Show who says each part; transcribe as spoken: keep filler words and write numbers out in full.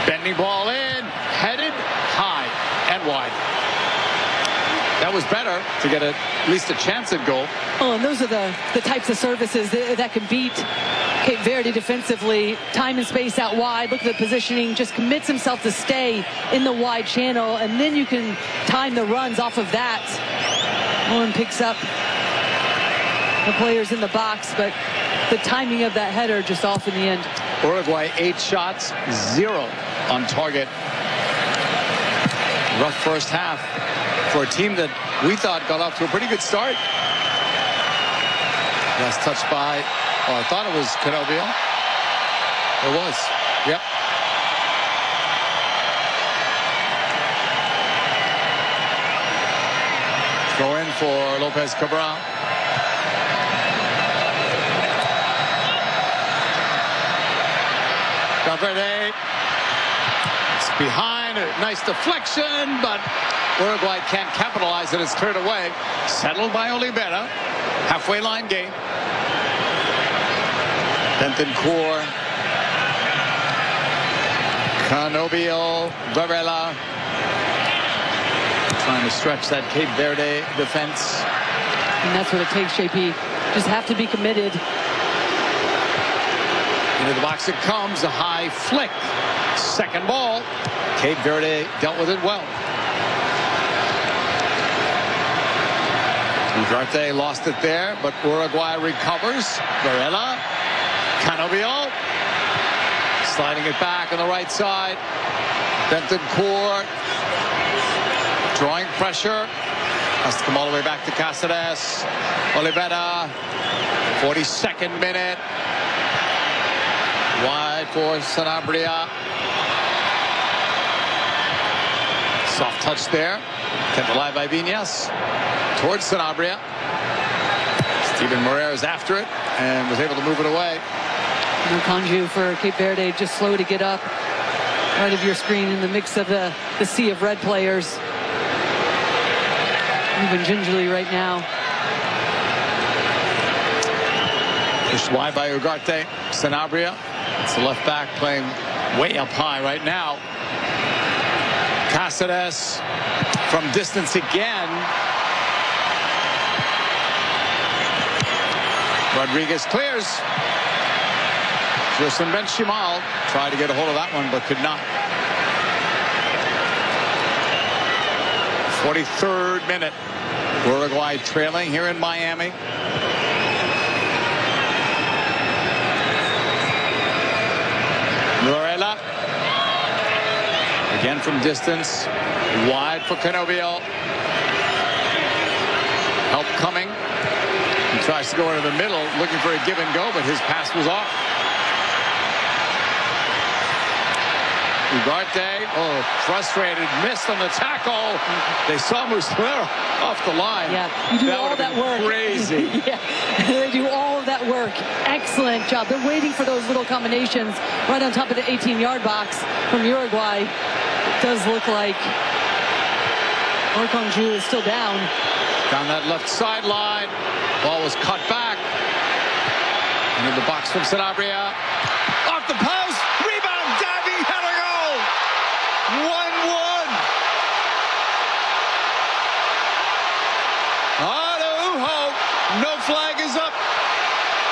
Speaker 1: Bending ball in, headed high and wide. That was better to get a, at least a chance at goal.
Speaker 2: Oh, and those are the, the types of services that, that can beat Cape Verde defensively. Time and space out wide. Look at the positioning. Just commits himself to stay in the wide channel, and then you can time the runs off of that. Owen picks up the players in the box, but the timing of that header just off in the end.
Speaker 1: Uruguay, eight shots, zero on target. Rough first half for a team that we thought got off to a pretty good start. Last touched by, oh, I thought it was Canovio. It was, yep. Throw in for Lopez Cabral. Valverde. It's behind, a nice deflection, but Uruguay can't capitalize it. It's cleared away. Settled by Olivera. Halfway line game. Bentancur. Canovio. Varela. Trying to stretch that Cape Verde defense.
Speaker 2: And that's what it takes, J P. Just have to be committed.
Speaker 1: Into the box it comes. A high flick. Second ball. Cape Verde dealt with it well. Ugarte lost it there, but Uruguay recovers. Varela. Canovio. Sliding it back on the right side. Bentancur. Drawing pressure. Has to come all the way back to Cáceres. Olivera. forty-second minute. Wide for Sanabria. Soft touch there. Kept alive by Viñas. Towards Sanabria. Steven Moreira is after it and was able to move it away.
Speaker 2: Conju for Cape Verde, just slow to get up. Right of your screen in the mix of the, the sea of red players. Moving gingerly right now.
Speaker 1: Pushed wide by Ugarte. Sanabria. It's the left back playing way up high right now. Cáceres from distance again. Rodriguez clears. Justin Benchimal tried to get a hold of that one, but could not. forty-third minute. Uruguay trailing here in Miami. Varela. Again from distance. Wide for Canovio. Help coming. He tries to go into the middle, looking for a give and go, but his pass was off. Ugarte, oh, frustrated, missed on the tackle. They saw Muslera off the line.
Speaker 2: Yeah, you do
Speaker 1: that
Speaker 2: all that work.
Speaker 1: Crazy.
Speaker 2: Yeah, they do all of that work. Excellent job. They're waiting for those little combinations right on top of the eighteen-yard box from Uruguay. It does look like Orkonju is still down.
Speaker 1: Down that left sideline. Ball was cut back. Into the box from Sanabria. Off the pass.